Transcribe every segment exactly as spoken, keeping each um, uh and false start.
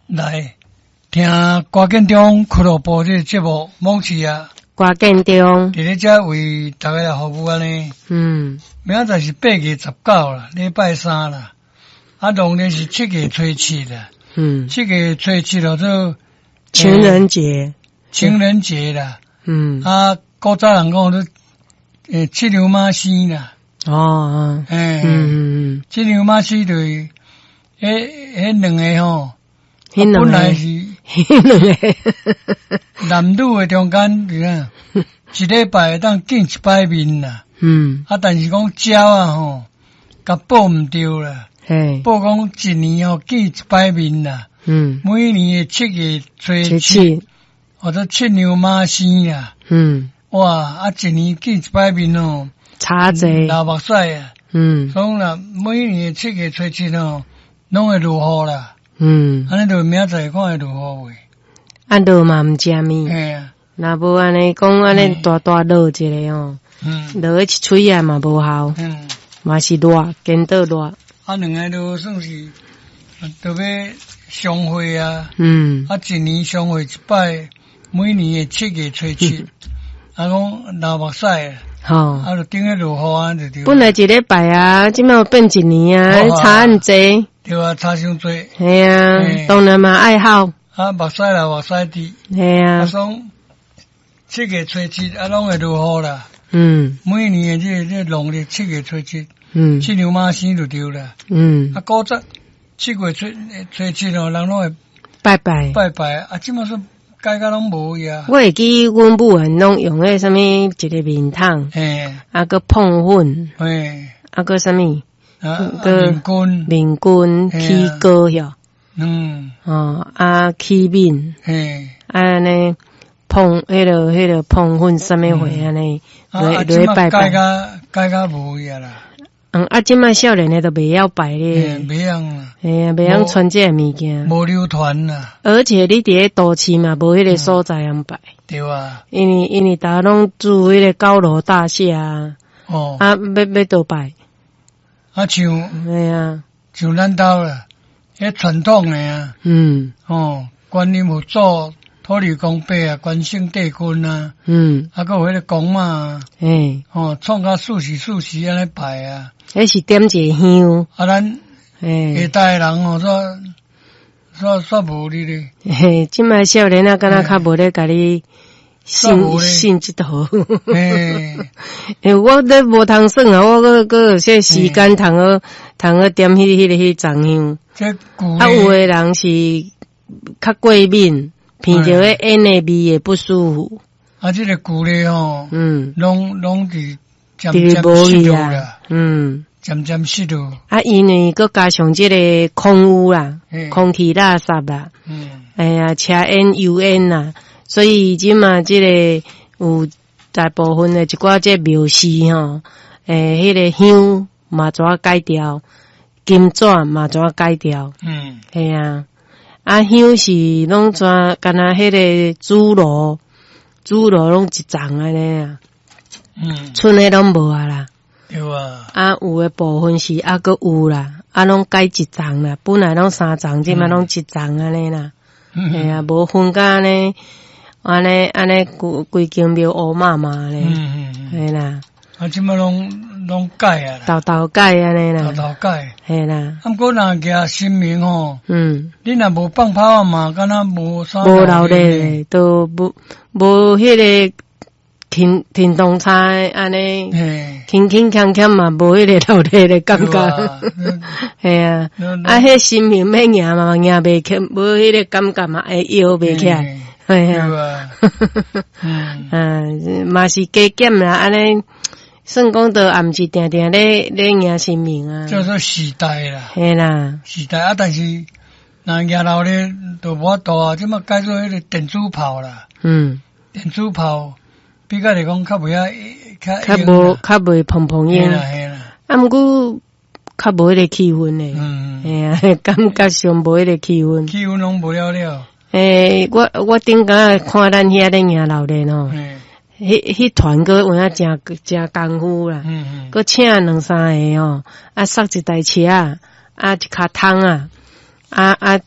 来听歌建中俱乐部这个节目，梦起啊！ 歌建中， 伫咧遮为大家来服务安尼。 嗯， 明仔载是八月十九啦，礼拜三啦。啊，农历是七月初七啦。 嗯， 七月初七了做情人节， 情人节啦。 嗯， 啊，古早人讲都诶七牛马生啦。 哦，哦， 诶， 嗯嗯嗯， 七牛马生就是迄迄两个吼， 迄两个本来是迄两个， 男女的中间是啊，一礼拜当见一摆面啦。 嗯， 啊，但是讲鸟啊吼，甲报毋对啦。 嘿， 报讲一年吼见一摆面啦。 嗯， 每年的七月初七七， 七， 或者七牛马生啦。 嗯， 哇，啊一年见一摆面哦， 差侪， 流目屎啊。 嗯所以啦，每年的七月初七吼，拢会落雨啦。 嗯， 安尼就明仔载看会落雨未？ 啊落嘛毋食面， 嘿啊， 若无安尼讲安尼大大落一个哦， 嗯落一喙啊嘛无效， 嗯， 嘛是热，见到热， 啊两个都算是特别相会啊。 嗯啊，一年相会一摆，每年的七月初七，啊讲流目屎啊， 吼。 啊就顶个落雨啊就对。 本来一礼拜啊，即摆变一年啊， 好啊差很济。 对啊，差伤多。 系啊嘿， 当然嘛爱好。 啊，目屎啦，目屎滴。 系啊， 啊， 爽七月初七啊，拢会落雨啦。 嗯每年的这这农历七月初七， 嗯七牛马生就对啦。 嗯啊，，古早七月初初七哦，人拢会拜拜。 拜拜啊，即马说改甲拢无去啊。 我会记阮母人拢用迄什么一个面桶， 嘿， 啊个碰粉， 嘿， 啊个什么啊，啊个面筋， 面筋嘿啊起膏哟， 嗯， 哦啊起面， 嘿。 啊安尼碰迄个迄个碰粉什么货安尼， 啊， 落啊，即马改落拜拜。 甲改甲无去啊啦， 嗯，啊，即摆少年的都袂晓拜嘿， 咧， 袂样啦， 哎呀，袂晓传这个物件。 无流传啦， 而且你伫咧都市嘛，无迄个所在通拜， 对啊， 因为因为大家拢住迄个高楼大厦啊， 哦， 啊要要倒拜， 啊像哎呀， 像咱兜啦，迄传统诶啊， 嗯哦，观音佛祖、土地公伯啊、关圣帝君啊， 嗯， 啊，还有迄个公妈啊， 哎， 哦，创甲四时四时安尼拜啊， 迄是点一个香， 啊，咱下哎， 代人哦，煞煞煞无你咧， 嘿，即摆少年啊，敢若较无咧甲你信信即套， 嘿， 诶，我咧无通算啊，我个个些时间通个通个点迄迄个迄张香。 这古啊，有咧， 的人是较过敏，闻着迄烟的味也不舒服。 啊，这个古咧吼， 嗯， 拢拢是渐就是渐无去失落啦啊。。嗯， 渐渐失落， 啊，因为佮加上即个空污啦嘿， 空气垃圾啦， 嗯， 哎呀，车烟、油烟啦，所以即嘛即个有大部分的一寡即庙寺吼，诶，迄个香嘛怎改掉，金纸嘛怎改掉。 嗯， 系啊，啊香是拢怎干若迄个猪炉，猪炉拢一丛安尼啊， 嗯， 剩诶拢无啊啦。 对啊， 啊有诶部分是啊搁有啦，啊拢改一丛啦，本来拢三丛，即摆拢一丛安尼啦。系嗯， 啊，无分甲安尼，安尼安尼规规间庙乌麻麻嗯咧， 嗯嗯， 系啦， 啊，即马拢拢改啊啦， 豆豆改安尼头啦， 头改。 系啦， 啊，毋过若举新名吼， 嗯。 你若无放炮啊嘛，敢若无啥。 无留咧，都无无迄个停停动差安尼， 嘿， 轻轻锵锵嘛，无迄个留咧的感对啊觉，系啊， 嗯啊，迄心情要赢嘛，赢袂起，无迄个感觉嘛，会摇袂起来，系对啊， 啊，嗯， 啊，嘛是加减啦，安尼算讲都也毋是定定咧咧赢生命啊， 叫做时代啦， 系啦， 时代啊，但是若赢老咧都无法度啊，即马改做迄个电子炮啦， 嗯， 电子炮比较来讲较袂啊，较较无较袂碰碰嘿硬， 啦嘿啦， 啊，毋过较无迄个气氛咧。 嗯， 哎呀，感觉上无迄个气氛。 气氛拢无了了， 诶、我我顶下看咱遐咧赢老练哦， 嗯迄迄团个有影真真功夫啦， 嗯嗯， 佮请两三个哦，啊，塞一台车啊，啊一卡桶啊，啊啊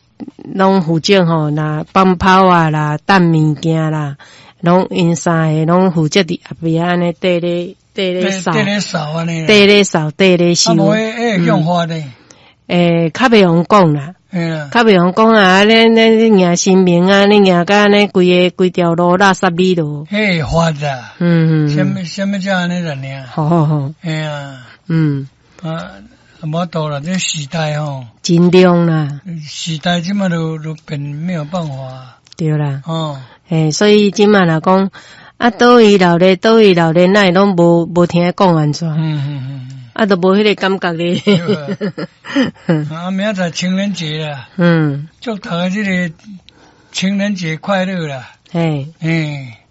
拢负责吼，那放炮啊啦、弹物件啦，拢因三个拢负责伫后壁安尼缀咧缀咧扫， 缀咧扫安尼， 缀咧扫缀咧收。 啊，无迄迄用法咧， 诶，较袂用讲啦。 嘿啦， 较袂用讲啊！你你你赢新名啊，你赢甲安尼规个规条路垃圾里路。 迄法啦， 嗯嗯。 什么什么叫安尼啦呢？ 好好好。 哎呀， 嗯。 啊，无多啦，这时代吼， 尽量啦。 时代即马都都变没有办法。 对啦。 哦。 诶，所以即马来讲，啊，倒位老咧，倒位老咧，咱拢无无听讲安怎？ 嗯嗯嗯。 啊，都无迄个感觉咧。 啊，明仔载情人节啦。 嗯。 祝大家这个情人节快乐啦。 嘿。 嘿。